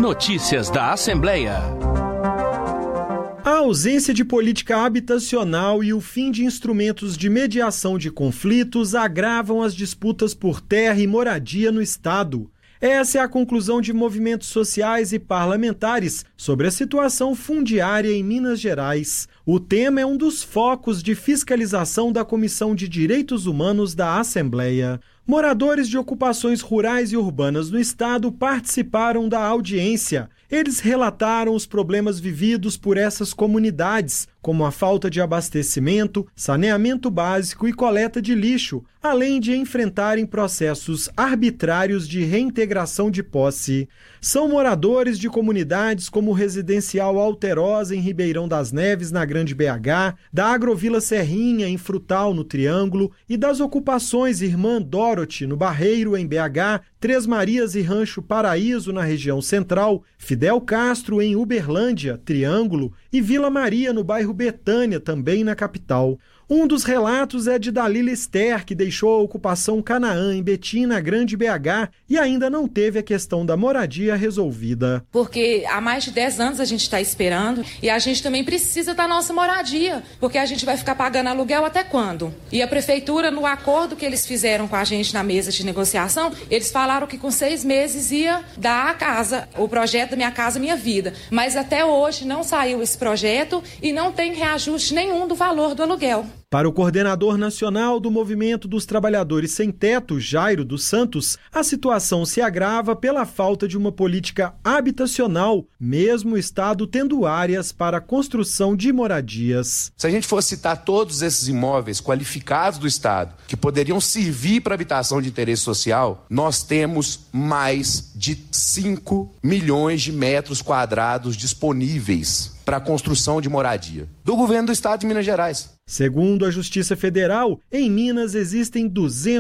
Notícias da Assembleia. A ausência de política habitacional e o fim de instrumentos de mediação de conflitos agravam as disputas por terra e moradia no Estado. Essa é a conclusão de movimentos sociais e parlamentares sobre a situação fundiária em Minas Gerais. O tema é um dos focos de fiscalização da Comissão de Direitos Humanos da Assembleia. Moradores de ocupações rurais e urbanas no estado participaram da audiência. Eles relataram os problemas vividos por essas comunidades, como a falta de abastecimento, saneamento básico e coleta de lixo, além de enfrentarem processos arbitrários de reintegração de posse. São moradores de comunidades como o Residencial Alterosa, em Ribeirão das Neves, na Grande BH, da Agrovila Serrinha, em Frutal, no Triângulo, e das ocupações Irmã Dorothy, no Barreiro, em BH, Três Marias e Rancho Paraíso, na região central, Fidel Castro, em Uberlândia, Triângulo, e Vila Maria, no bairro Betânia, também na capital. Um dos relatos é de Dalila Esther, que deixou a ocupação Canaã, em Betim, na Grande BH, e ainda não teve a questão da moradia resolvida. Porque há mais de 10 anos a gente está esperando e a gente também precisa da nossa moradia, porque a gente vai ficar pagando aluguel até quando? E a prefeitura, no acordo que eles fizeram com a gente na mesa de negociação, eles falaram que com 6 meses ia dar a casa, o projeto da Minha Casa Minha Vida. Mas até hoje não saiu esse projeto e não tem reajuste nenhum do valor do aluguel. Para o coordenador nacional do Movimento dos Trabalhadores Sem Teto, Jairo dos Santos, a situação se agrava pela falta de uma política habitacional, mesmo o Estado tendo áreas para a construção de moradias. Se a gente for citar todos esses imóveis qualificados do Estado, que poderiam servir para habitação de interesse social, nós temos mais de 5 milhões de metros quadrados disponíveis para a construção de moradia do governo do Estado de Minas Gerais. Segundo a Justiça Federal, em Minas existem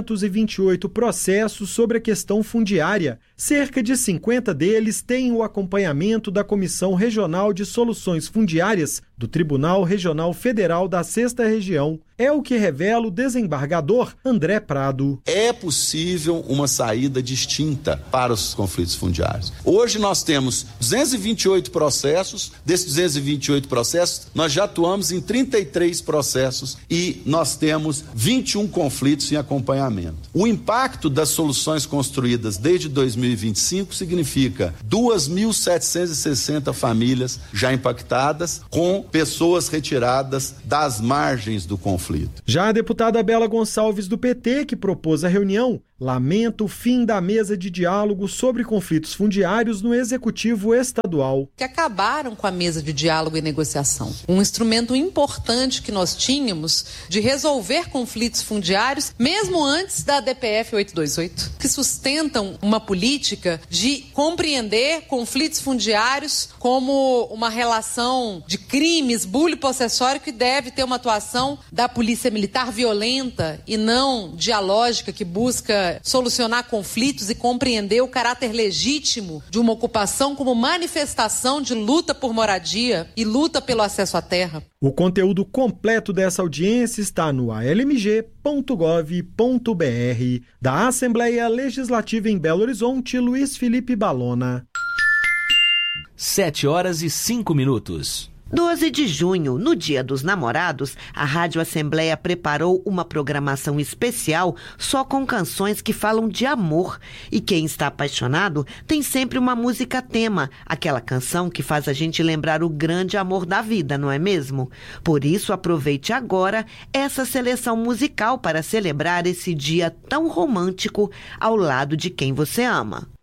228 processos sobre a questão fundiária. Cerca de 50 deles têm o acompanhamento da Comissão Regional de Soluções Fundiárias do Tribunal Regional Federal da 6ª Região. É o que revela o desembargador André Prado. É possível uma saída distinta para os conflitos fundiários. Hoje nós temos 228 processos. Desses 228 processos, nós já atuamos em 33 processos e nós temos 21 conflitos em acompanhamento. O impacto das soluções construídas desde 2025 significa 2.760 famílias já impactadas, com pessoas retiradas das margens do conflito. Já a deputada Bela Gonçalves, do PT, que propôs a reunião, lamenta o fim da mesa de diálogo sobre conflitos fundiários no Executivo Estadual. Que acabaram com a mesa de diálogo e negociação. Um instrumento importante que nós tínhamos de resolver conflitos fundiários, mesmo antes da DPF 828, que sustentam uma política de compreender conflitos fundiários como uma relação de crime, esbulho possessório que deve ter uma atuação da polícia militar violenta e não dialógica, que busca solucionar conflitos e compreender o caráter legítimo de uma ocupação como manifestação de luta por moradia e luta pelo acesso à terra. O conteúdo completo dessa audiência está no almg.gov.br. Da Assembleia Legislativa em Belo Horizonte, Luiz Felipe Balona. 7h05. 12 de junho, no Dia dos Namorados, a Rádio Assembleia preparou uma programação especial só com canções que falam de amor. E quem está apaixonado tem sempre uma música tema, aquela canção que faz a gente lembrar o grande amor da vida, não é mesmo? Por isso, aproveite agora essa seleção musical para celebrar esse dia tão romântico ao lado de quem você ama.